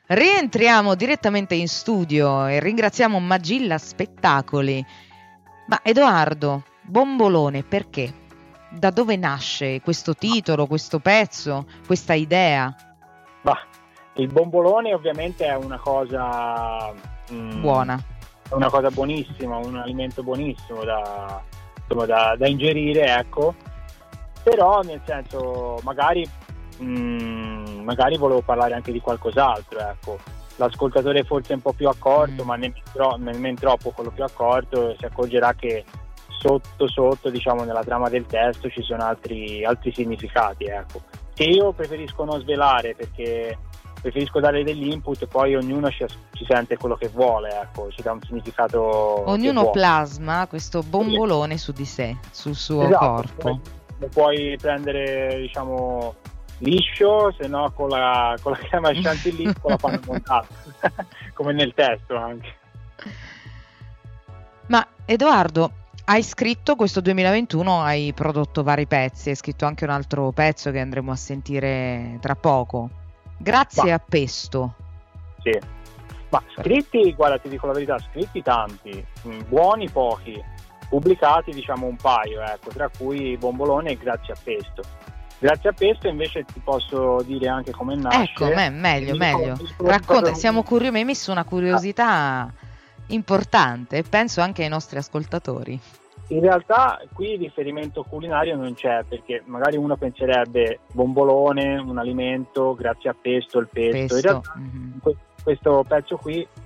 Rientriamo direttamente in studio e ringraziamo Magilla Spettacoli. Ma Edoardo, Bombolone, perché? Da dove nasce questo titolo, questo pezzo, questa idea? Bah, il bombolone ovviamente è una cosa buona, è una cosa buonissima, un alimento buonissimo da ingerire, ecco. Però nel senso magari volevo parlare anche di qualcos'altro, ecco. L'ascoltatore forse è un po' più accorto, ma nemmeno troppo quello più accorto, si accorgerà che sotto, diciamo, nella trama del testo ci sono altri significati, ecco, che io preferisco non svelare, perché preferisco dare degli input e poi ognuno ci sente quello che vuole, ecco, ci dà un significato. Ognuno plasma questo bombolone su di sé, sul suo corpo. Lo puoi prendere, diciamo, liscio, se no con la crema chantilly con la panna montata, come nel testo anche. Ma Edoardo, hai scritto questo 2021, hai prodotto vari pezzi, hai scritto anche un altro pezzo che andremo a sentire tra poco. Grazie a Pesto. Sì, ma scritti, guarda, ti dico la verità, scritti tanti, buoni pochi, pubblicati diciamo un paio, ecco, tra cui Bombolone e Grazie a Pesto. Grazie a Pesto invece ti posso dire anche come nasce. Ecco, meglio. Racconta, siamo curiosi, mi hai messo una curiosità importante, penso anche ai nostri ascoltatori. In realtà qui il riferimento culinario non c'è, perché magari uno penserebbe bombolone, un alimento, grazie a pesto, il pesto. In realtà questo pezzo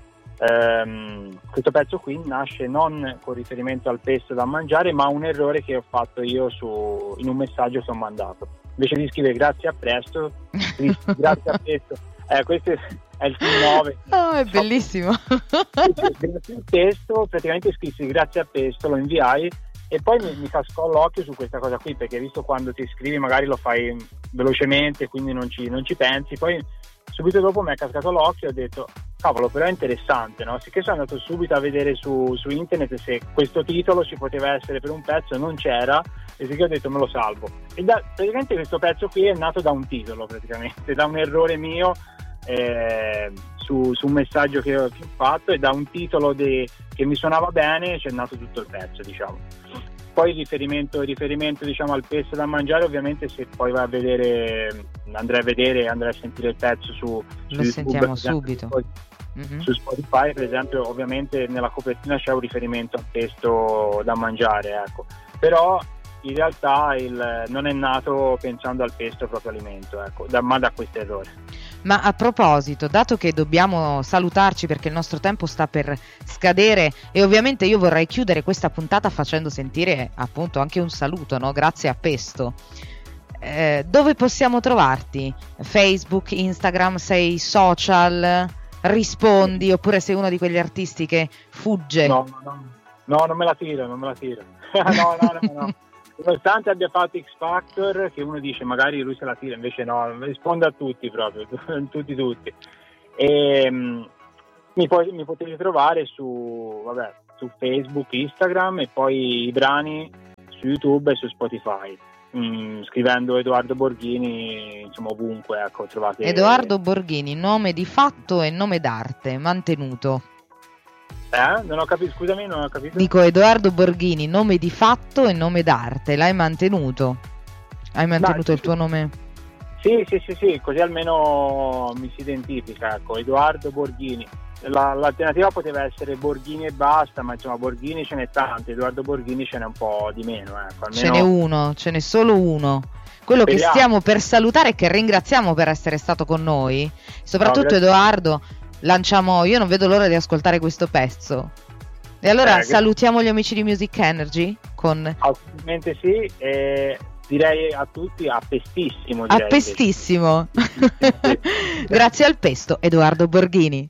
qui nasce non con riferimento al pesto da mangiare, ma un errore che ho fatto io in un messaggio che ho mandato. Invece di scrivere grazie a presto, grazie a pesto. Questo è il film 9. Oh, è bellissimo. Grazie al pesto, praticamente scrissi grazie a pesto, lo inviai e poi mi cascò l'occhio su questa cosa qui, perché visto quando ti scrivi magari lo fai velocemente, quindi non ci pensi. Poi subito dopo mi è cascato l'occhio e ho detto cavolo, però è interessante, no? Sicché sono andato subito a vedere su internet se questo titolo ci poteva essere per un pezzo, non c'era, e sicché ho detto me lo salvo. E praticamente questo pezzo qui è nato da un titolo, praticamente da un errore mio su un messaggio che ho fatto, e da un titolo che mi suonava bene c'è nato tutto il pezzo, diciamo. Poi il riferimento diciamo al pesto da mangiare, ovviamente se poi andrai a sentire il pezzo su lo sentiamo subito. Su Spotify per esempio, ovviamente nella copertina c'è un riferimento al pesto da mangiare, ecco. Però in realtà non è nato pensando al pesto proprio alimento, ecco, ma da questo errore. Ma a proposito, dato che dobbiamo salutarci perché il nostro tempo sta per scadere, e ovviamente io vorrei chiudere questa puntata facendo sentire appunto anche un saluto, no? Grazie a Pesto. Dove possiamo trovarti? Facebook, Instagram, sei social? Rispondi, oppure sei uno di quegli artisti che fugge? No, non me la tiro. No. Nonostante abbia fatto X Factor, che uno dice magari lui se la tira, invece no, risponde a tutti proprio, tutti. E mi potete trovare su Facebook, Instagram, e poi i brani su YouTube e su Spotify. Scrivendo Edoardo Borghini, insomma ovunque, ecco, trovate Edoardo Borghini, nome di fatto e nome d'arte mantenuto. Non ho capito, scusami, non ho capito. Dico Edoardo Borghini, nome di fatto e nome d'arte, l'hai mantenuto? Hai mantenuto il tuo nome? Sì, così almeno mi si identifica, ecco, Edoardo Borghini. L'alternativa poteva essere Borghini e basta, ma insomma Borghini ce n'è tanti, Edoardo Borghini ce n'è un po' di meno, ecco. Almeno... ce n'è solo uno. Quello che stiamo per salutare e che ringraziamo per essere stato con noi. Soprattutto Edoardo, io non vedo l'ora di ascoltare questo pezzo. E allora salutiamo gli amici di Music Energy con... Assolutamente sì, e direi a tutti a pestissimo. A pestissimo. Grazie al pesto, Edoardo Borghini.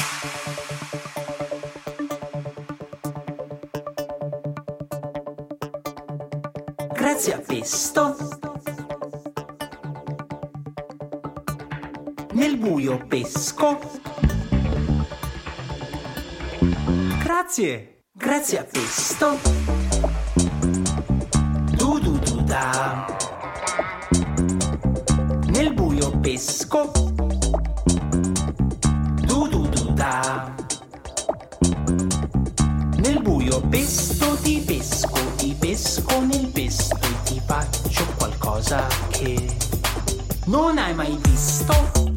Grazie a pesto. Nel buio pesco. Grazie a pesto. Da. Nel buio pesco. buio pesto, ti pesco nel pesto e ti faccio qualcosa che non hai mai visto.